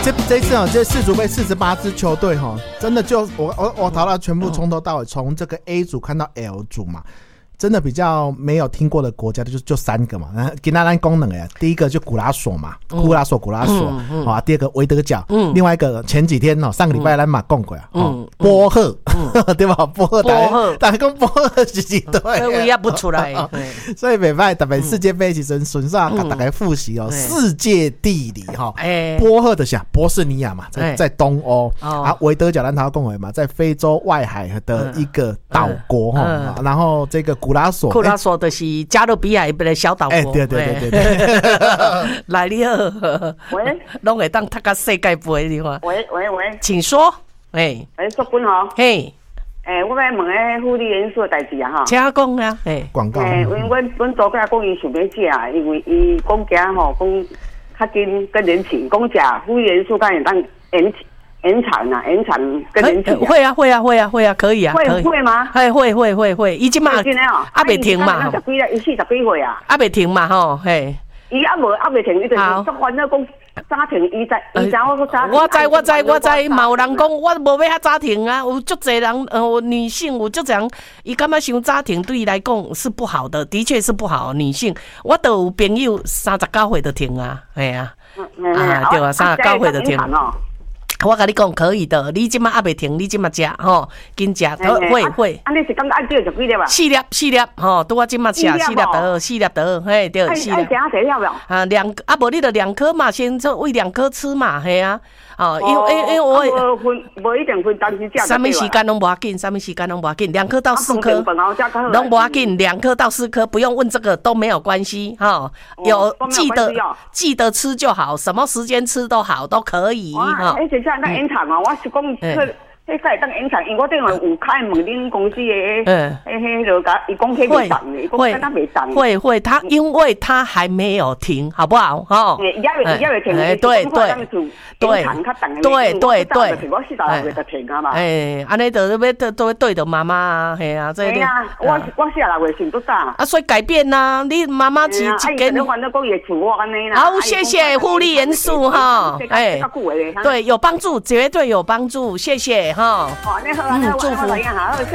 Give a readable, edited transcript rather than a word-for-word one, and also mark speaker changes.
Speaker 1: 这次这世足杯48支球队真的就我淘到全部从头到尾，从这个 A 组看到 L 组嘛。真的比较没有听过的国家就3个嘛，给那功能哎，第一个就古拉索嘛，古拉索，好，第二个维德角，另外一个前几天上个礼拜咱嘛讲过啊，波赫，对吧？波赫，大家讲波赫是几队？
Speaker 2: 我也不出来，
Speaker 1: 所以袂歹，特别世界杯其实顺便给大家复习世界地理哈，波赫的是波士尼亚嘛，在东欧啊，维德角咱头讲过嘛，在非洲外海的一个岛国哈，然后这个。古拉索
Speaker 2: 就是加勒比海的小岛国。
Speaker 1: 对。
Speaker 2: 来你好，
Speaker 3: 喂，
Speaker 2: 拢会当读到世界杯的话。
Speaker 3: 喂，
Speaker 2: 请说。
Speaker 3: 淑君吼。
Speaker 2: 嘿。
Speaker 3: 我要问个福利元素的代志啊哈。
Speaker 2: 请讲啊。
Speaker 1: 广告。
Speaker 3: 因为阮组甲讲伊想要食，因为伊讲惊吼讲较紧更年轻，讲食福利元素敢会当延长更年期。
Speaker 2: 会啊，可以啊。
Speaker 3: 会吗？
Speaker 2: 会，伊即马还袂停嘛。
Speaker 3: 伊40几岁啊。
Speaker 2: 还袂停嘛吼，嘿。
Speaker 3: 伊还袂停，伊就是足烦恼讲早停，伊知我早停。
Speaker 2: 我知，嘛有人讲我无要遐早停啊，有足侪人女性有足侪人，伊感觉伤早停对伊来讲是不好的，的确是不好。女性，我都有朋友39岁就停啊，嘿啊，对啊，39岁就停。我跟你讲可以的，你即马还袂停，你即马食吼，紧食，会。
Speaker 3: 你是感觉按少就几粒啊
Speaker 2: ？4粒吼，拄我即马食4粒得，嘿，对，4粒。啊，无你就2颗嘛，先做喂2颗吃嘛，嘿啊。因为我
Speaker 3: 无一定分当时食。
Speaker 2: 什么时间拢无要紧，2颗到4颗，拢无要紧，2颗到4颗，不用问这个都没有关系哈。有记得吃就好，什么时间吃都好，都可以哈。
Speaker 3: 像当延长哦，我是讲迄个当延长，因为我顶下有开问恁公司的，迄落甲伊讲迄袂当的，伊讲敢若袂当。
Speaker 2: 会，他因为他还没有停，好不好？哈，
Speaker 3: 伊也袂停，
Speaker 2: 对，
Speaker 3: 我40岁就停啊嘛。
Speaker 2: 安尼都对着妈妈啊，嘿啊，这个。
Speaker 3: 啊，我40岁想都大。
Speaker 2: 啊，所以改变呐，你妈妈是
Speaker 3: 给你。反正讲也处我安尼啦。
Speaker 2: 好，谢谢福利元素哈，对，有帮助，绝对有帮助，谢谢哈。
Speaker 3: 祝福。